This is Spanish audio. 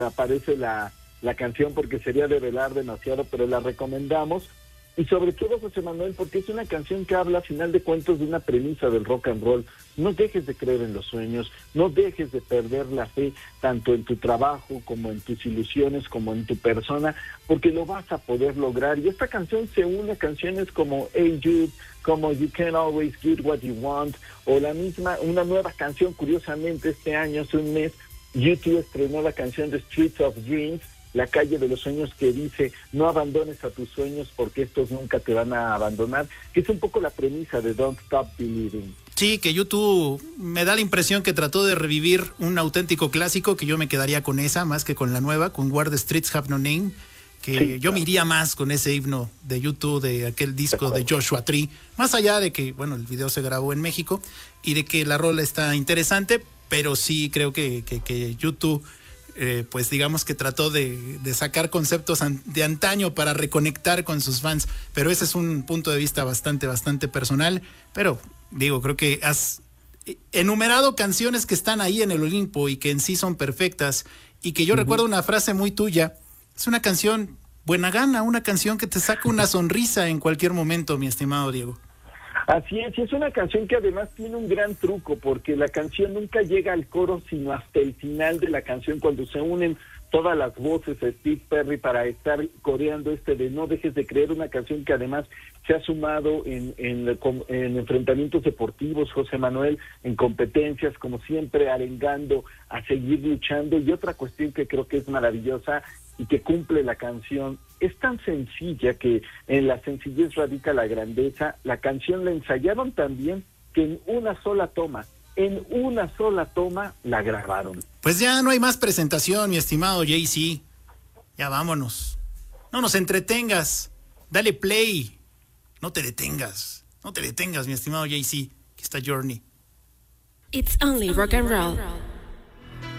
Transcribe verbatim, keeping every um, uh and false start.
aparece la, la canción porque sería develar demasiado, pero la recomendamos. Y sobre todo, José Manuel, porque es una canción que habla, a final de cuentas, de una premisa del rock and roll. No dejes de creer en los sueños, no dejes de perder la fe, tanto en tu trabajo, como en tus ilusiones, como en tu persona, porque lo vas a poder lograr. Y esta canción se une a canciones como Hey Jude, como You Can't Always Get What You Want, o la misma, una nueva canción, curiosamente, este año, hace un mes, U dos estrenó la canción de Streets of Dreams, la calle de los sueños, que dice: no abandones a tus sueños porque estos nunca te van a abandonar, que es un poco la premisa de Don't Stop Believing. Sí, que YouTube me da la impresión que trató de revivir un auténtico clásico, que yo me quedaría con esa más que con la nueva, con Where the Streets Have No Name, que sí, yo claro. me iría más con ese himno de YouTube, de aquel disco de Joshua Tree, más allá de que, bueno, el video se grabó en México y de que la rola está interesante, pero sí creo que, que, que YouTube... Eh, pues digamos que trató de, de sacar conceptos an, de antaño para reconectar con sus fans, pero ese es un punto de vista bastante, bastante personal, pero digo, creo que has enumerado canciones que están ahí en el Olimpo y que en sí son perfectas, y que yo uh-huh. recuerdo una frase muy tuya: es una canción buena gana, una canción que te saca una sonrisa en cualquier momento, mi estimado Diego. Así es, y es una canción que además tiene un gran truco, porque la canción nunca llega al coro sino hasta el final de la canción, cuando se unen todas las voces de Steve Perry para estar coreando este de No Dejes de Creer, una canción que además se ha sumado en, en, en enfrentamientos deportivos, José Manuel, en competencias, como siempre, arengando a seguir luchando. Y otra cuestión que creo que es maravillosa y que cumple la canción, es tan sencilla que en la sencillez radica la grandeza. La canción la ensayaron tan bien que en una sola toma, en una sola toma la grabaron. Pues ya no hay más presentación, mi estimado Jay-Z. Ya vámonos. No nos entretengas. Dale play. No te detengas. No te detengas, mi estimado Jay-Z. Aquí está Journey. It's only rock and roll.